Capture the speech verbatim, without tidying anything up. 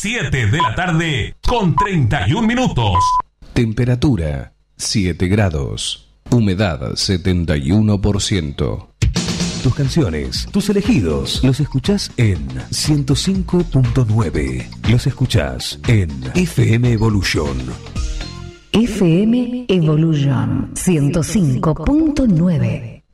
siete de la tarde con treinta y un minutos. Temperatura siete grados. Humedad setenta y uno por ciento. Tus canciones, tus elegidos, los escuchás en ciento cinco punto nueve. Los escuchás en F M Evolution. F M Evolution ciento cinco punto nueve.